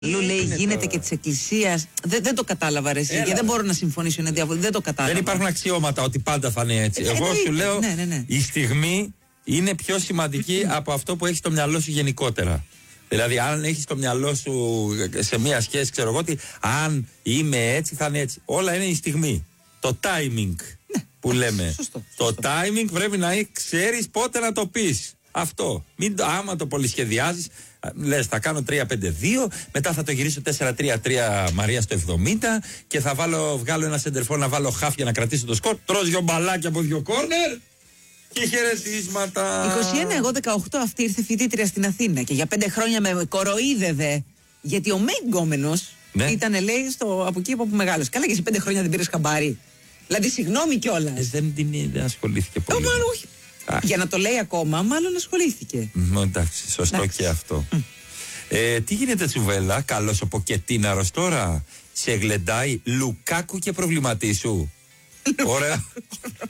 Λέει γίνεται και τη Εκκλησία. Δεν το κατάλαβα, ρε εσύ, και δεν μπορώ να συμφωνήσω. Είναι διαβολικό. Δεν το κατάλαβα. Δεν υπάρχουν αξιώματα ότι πάντα θα είναι έτσι. Εγώ σου λέω η στιγμή είναι πιο σημαντική από αυτό που έχει στο μυαλό σου γενικότερα. Δηλαδή, αν έχει στο μυαλό σου σε μία σχέση, ξέρω εγώ ότι αν είμαι έτσι, θα είναι έτσι. Όλα είναι η στιγμή. Το timing που λέμε. Σωστό. Το timing πρέπει να ξέρει πότε να το πει. Αυτό. Άμα το πολυσχεδιάζεις, λες θα κάνω 3-5-2, μετά θα το γυρίσω 4-3-3 Μαρία στο 70 και θα βγάλω ένα σεντερφόρ να βάλω χαφ για να κρατήσω το σκορ. Τρως δυο μπαλάκια από δυο κόρνερ και χαιρετίσματα. 21, εγώ 18, αυτή ήρθε φοιτήτρια στην Αθήνα και για 5 χρόνια με κοροϊδεύε. Γιατί ο Μέγκόμενος ήταν, λέει, από εκεί από που μεγάλωσε. Καλά, και σε 5 χρόνια δεν πήρες χαμπάρι. Δηλαδή, συγγνώμη κιόλας. Δεν ασχολήθηκε πολύ. Μάλλον όχι. Για να το λέει ακόμα, μάλλον ασχολήθηκε. Εντάξει, σωστό και αυτό. Τι γίνεται, Τσουβέλα, καλός ο Ποκετίναρος τώρα. Σε γλεντάει Λουκάκου και προβληματίσου. Ωραία.